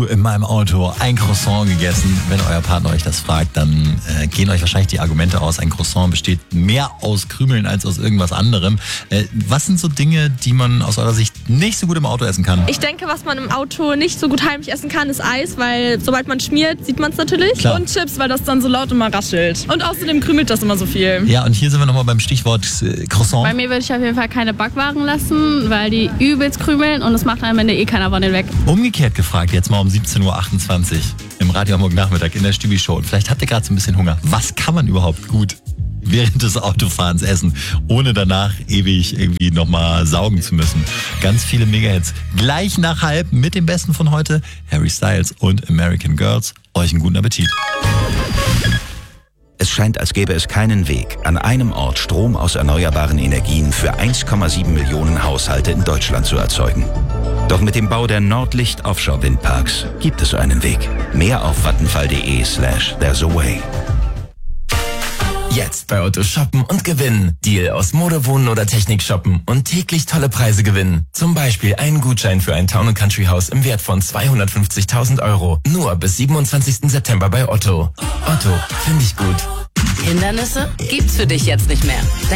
in meinem Auto ein Croissant gegessen? Wenn euer Partner euch das fragt, dann gehen euch wahrscheinlich die Argumente aus. Ein Croissant besteht mehr aus Krümeln als aus irgendwas anderem. Was sind so Dinge, die man aus eurer Sicht nicht so gut im Auto essen kann? Ich denke, was man im Auto nicht so gut heimlich essen kann, ist Eis, weil sobald man schmiert, sieht man es natürlich. Klar. Und Chips, weil das dann so laut immer raschelt. Und außerdem krümelt das immer so viel. Ja, und hier sind wir nochmal beim Stichwort Croissant. Bei mir würde ich auf jeden Fall keine Backwaren lassen, weil die übelst krümeln und es macht am Ende keiner von denen weg. Umgekehrt gefragt, jetzt mal um 17.28 Uhr im Radio am Morgen-Nachmittag in der Stübi-Show. Und vielleicht habt ihr gerade so ein bisschen Hunger. Was kann man überhaupt gut während des Autofahrens essen, ohne danach ewig irgendwie nochmal saugen zu müssen? Ganz viele Mega-Hits. Gleich nach halb mit dem Besten von heute, Harry Styles und American Girls. Euch einen guten Appetit. Es scheint, als gäbe es keinen Weg, an einem Ort Strom aus erneuerbaren Energien für 1,7 Millionen Haushalte in Deutschland zu erzeugen. Doch mit dem Bau der Nordlicht Offshore Windparks gibt es einen Weg. Mehr auf vattenfall.de/there's a way. Jetzt bei Otto shoppen und gewinnen. Deal aus Mode, Wohnen oder Technik shoppen und täglich tolle Preise gewinnen. Zum Beispiel einen Gutschein für ein Town & Country Haus im Wert von 250.000 €. Nur bis 27. September bei Otto. Otto, finde ich gut. Hindernisse gibt's für dich jetzt nicht mehr.